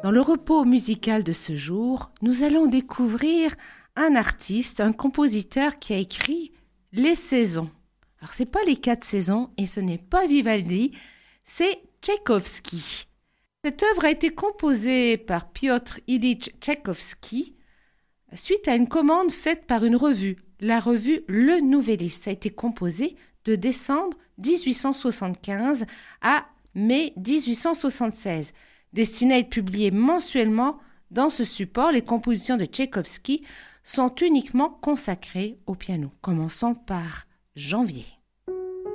Dans le repos musical de ce jour, nous allons découvrir un artiste, un compositeur qui a écrit Les Saisons. Alors, ce n'est pas les 4 saisons et ce n'est pas Vivaldi, c'est Tchaïkovski. Cette œuvre a été composée par Piotr Ilyich Tchaïkovski suite à une commande faite par une revue, la revue Le Nouvelliste. Ça a été composé de décembre 1875 à mai 1876. Destiné à être publié mensuellement dans ce support, les compositions de Tchaïkovski sont uniquement consacrées au piano. Commençons par janvier.